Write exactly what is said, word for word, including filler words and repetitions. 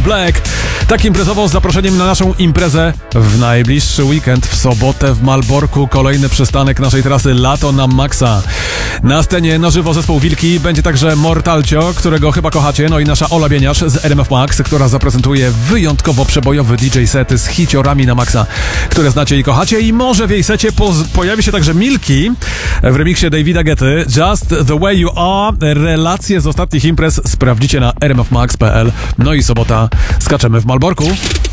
Black. Tak imprezowo z zaproszeniem na naszą imprezę w najbliższy weekend, w sobotę w Malborku. Kolejny przystanek naszej trasy Lato na Maxa. Na scenie na żywo zespół Wilki, będzie także Mortalcio, którego chyba kochacie, no i nasza Ola Bieniasz z R M F Max, która zaprezentuje wyjątkowo przebojowy D J set z hiciorami na Maxa, które znacie i kochacie, i może w jej secie poz- pojawi się także Milki w remiksie Davida Guetty, Just the Way You Are. Relacje z ostatnich imprez sprawdzicie na r m f max kropka p l. No i sobota skaczemy w Malborku.